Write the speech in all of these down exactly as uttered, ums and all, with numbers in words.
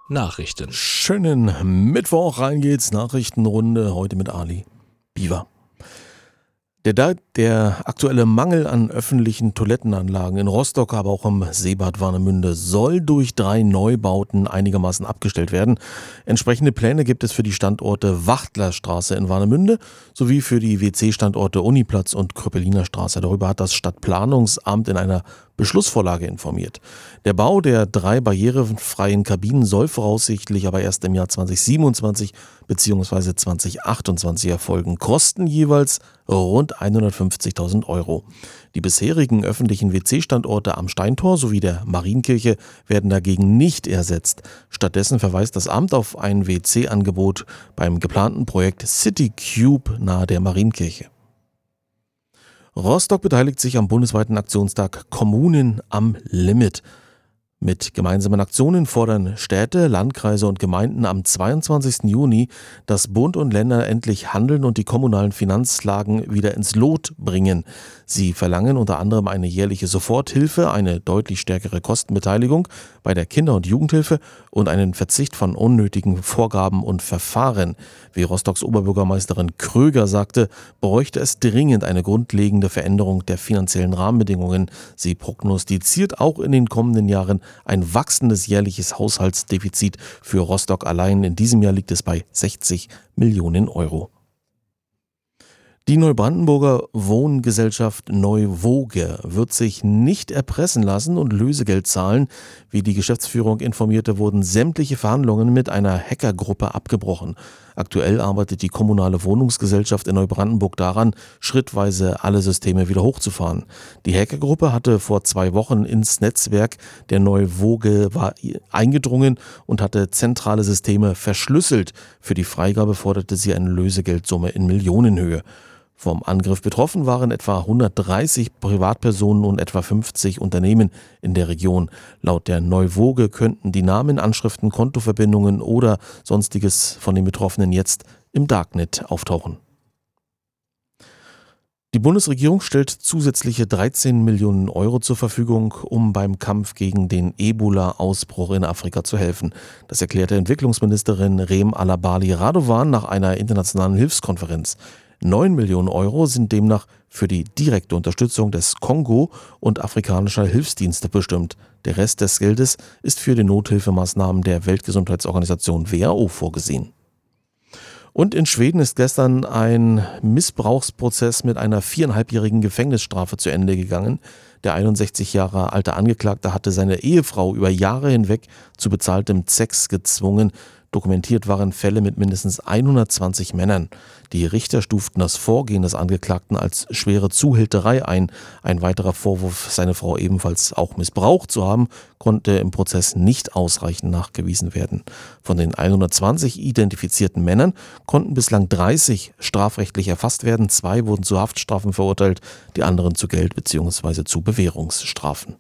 Nachrichten. Schönen Mittwoch, rein geht's, Nachrichtenrunde, heute mit Ali Biewer. Der, der aktuelle Mangel an öffentlichen Toilettenanlagen in Rostock, aber auch im Seebad Warnemünde soll durch drei Neubauten einigermaßen abgestellt werden. Entsprechende Pläne gibt es für die Standorte Wachtlerstraße in Warnemünde sowie für die W C-Standorte Uniplatz und Kröpeliner Straße. Darüber hat das Stadtplanungsamt in einer Beschlussvorlage informiert. Der Bau der drei barrierefreien Kabinen soll voraussichtlich aber erst im Jahr zwanzig siebenundzwanzig bzw. zwanzig achtundzwanzig erfolgen. Kosten jeweils rund hundertfünfzigtausend Euro. Die bisherigen öffentlichen W C-Standorte am Steintor sowie der Marienkirche werden dagegen nicht ersetzt. Stattdessen verweist das Amt auf ein W C-Angebot beim geplanten Projekt City Cube nahe der Marienkirche. Rostock beteiligt sich am bundesweiten Aktionstag Kommunen am Limit. Mit gemeinsamen Aktionen fordern Städte, Landkreise und Gemeinden am zweiundzwanzigsten Juni, dass Bund und Länder endlich handeln und die kommunalen Finanzlagen wieder ins Lot bringen. Sie verlangen unter anderem eine jährliche Soforthilfe, eine deutlich stärkere Kostenbeteiligung bei der Kinder- und Jugendhilfe und einen Verzicht von unnötigen Vorgaben und Verfahren. Wie Rostocks Oberbürgermeisterin Kröger sagte, bräuchte es dringend eine grundlegende Veränderung der finanziellen Rahmenbedingungen. Sie prognostiziert auch in den kommenden Jahren ein wachsendes jährliches Haushaltsdefizit für Rostock allein. In diesem Jahr liegt es bei sechzig Millionen Euro. Die Neubrandenburger Wohngesellschaft Neuwoge wird sich nicht erpressen lassen und Lösegeld zahlen. Wie die Geschäftsführung informierte, wurden sämtliche Verhandlungen mit einer Hackergruppe abgebrochen. Aktuell arbeitet die kommunale Wohnungsgesellschaft in Neubrandenburg daran, schrittweise alle Systeme wieder hochzufahren. Die Hackergruppe hatte vor zwei Wochen ins Netzwerk der Neuwoge war eingedrungen und hatte zentrale Systeme verschlüsselt. Für die Freigabe forderte sie eine Lösegeldsumme in Millionenhöhe. Vom Angriff betroffen waren etwa hundertdreißig Privatpersonen und etwa fünfzig Unternehmen in der Region. Laut der Neuwoge könnten die Namen, Anschriften, Kontoverbindungen oder sonstiges von den Betroffenen jetzt im Darknet auftauchen. Die Bundesregierung stellt zusätzliche dreizehn Millionen Euro zur Verfügung, um beim Kampf gegen den Ebola-Ausbruch in Afrika zu helfen. Das erklärte Entwicklungsministerin Rem Alabali Radovan nach einer internationalen Hilfskonferenz. neun Millionen Euro sind demnach für die direkte Unterstützung des Kongo und afrikanischer Hilfsdienste bestimmt. Der Rest des Geldes ist für die Nothilfemaßnahmen der Weltgesundheitsorganisation W H O vorgesehen. Und in Schweden ist gestern ein Missbrauchsprozess mit einer viereinhalbjährigen Gefängnisstrafe zu Ende gegangen. Der einundsechzig Jahre alte Angeklagte hatte seine Ehefrau über Jahre hinweg zu bezahltem Sex gezwungen. Dokumentiert waren Fälle mit mindestens hundertzwanzig Männern. Die Richter stuften das Vorgehen des Angeklagten als schwere Zuhälterei ein. Ein weiterer Vorwurf, seine Frau ebenfalls auch missbraucht zu haben, konnte im Prozess nicht ausreichend nachgewiesen werden. Von den hundertzwanzig identifizierten Männern konnten bislang dreißig strafrechtlich erfasst werden. Zwei wurden zu Haftstrafen verurteilt, die anderen zu Geld- bzw. zu Bewährungsstrafen.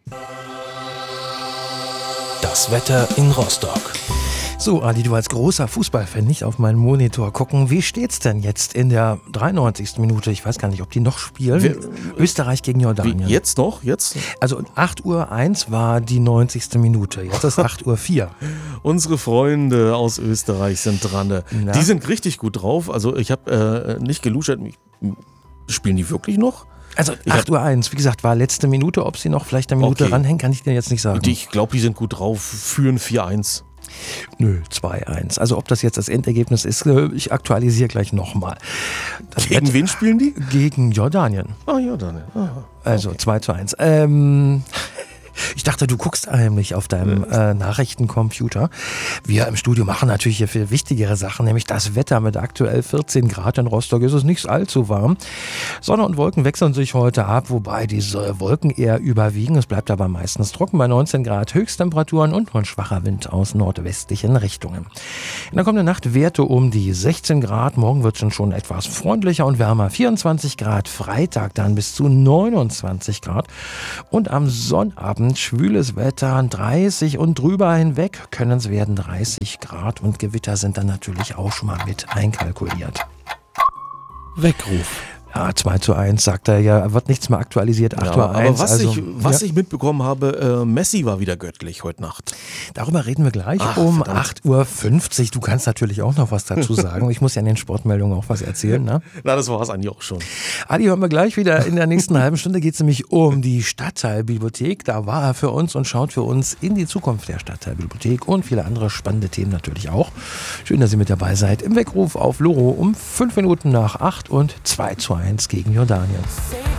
Das Wetter in Rostock. So, Adi, du als großer Fußballfan, nicht auf meinen Monitor gucken. Wie steht's denn jetzt in der dreiundneunzigsten Minute? Ich weiß gar nicht, ob die noch spielen. Wir, Österreich gegen Jordanien. Wie, jetzt noch? Jetzt? Also acht Uhr eins war die neunzigste Minute. Jetzt ist acht Uhr vier. Unsere Freunde aus Österreich sind dran. Na? Die sind richtig gut drauf. Also ich habe äh, nicht geluschert. Spielen die wirklich noch? Also acht Uhr eins, wie gesagt, war letzte Minute. Ob sie noch vielleicht eine Minute Okay. ranhängen, kann ich dir jetzt nicht sagen. Ich glaube, die sind gut drauf. Führen vier eins. Nö, zwei eins. Also ob das jetzt das Endergebnis ist, ich aktualisiere gleich nochmal. Gegen wen spielen die? Gegen Jordanien. Ah, Jordanien. Ah, Also zwei zu eins. Ähm... Ich dachte, du guckst heimlich auf deinem äh, Nachrichtencomputer. Wir im Studio machen natürlich hier viel wichtigere Sachen, nämlich das Wetter mit aktuell vierzehn Grad. In Rostock ist es nicht allzu warm. Sonne und Wolken wechseln sich heute ab, wobei diese Wolken eher überwiegen. Es bleibt aber meistens trocken bei neunzehn Grad Höchsttemperaturen und nur ein schwacher Wind aus nordwestlichen Richtungen. In der kommenden Nacht Werte um die sechzehn Grad. Morgen wird es schon etwas freundlicher und wärmer. vierundzwanzig Grad. Freitag dann bis zu neunundzwanzig Grad. Und am Sonnabend schwüles Wetter, dreißig und drüber hinweg können es werden dreißig Grad und Gewitter sind dann natürlich auch schon mal mit einkalkuliert. Weckruf. Ja, zwei zu eins sagt er ja, wird nichts mehr aktualisiert, acht Uhr eins. Aber was, also, ich, was ja. ich mitbekommen habe, äh, Messi war wieder göttlich heute Nacht. Darüber reden wir gleich Ach, um verdammt. acht Uhr fünfzig. Du kannst natürlich auch noch was dazu sagen. Ich muss ja in den Sportmeldungen auch was erzählen. Ne? Na, das war es eigentlich auch schon. Adi, hören wir gleich wieder. In der nächsten halben Stunde geht es nämlich um die Stadtteilbibliothek. Da war er für uns und schaut für uns in die Zukunft der Stadtteilbibliothek und viele andere spannende Themen natürlich auch. Schön, dass ihr mit dabei seid. Im Weckruf auf Loro um fünf Minuten nach acht und zwei zu eins gegen Jordanien.